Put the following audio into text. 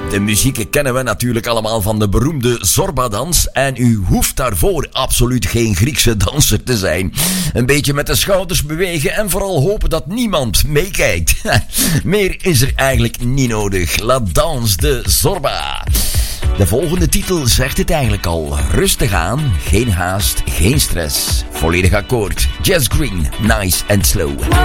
De muziek kennen we natuurlijk allemaal van de beroemde Zorba-dans. En u hoeft daarvoor absoluut geen Griekse danser te zijn. Een beetje met de schouders bewegen en vooral hopen dat niemand meekijkt. Meer is er eigenlijk niet nodig. La danse de Zorba. De volgende titel zegt het eigenlijk al. Rustig aan, geen haast, geen stress. Volledig akkoord. Jess Green, nice and slow.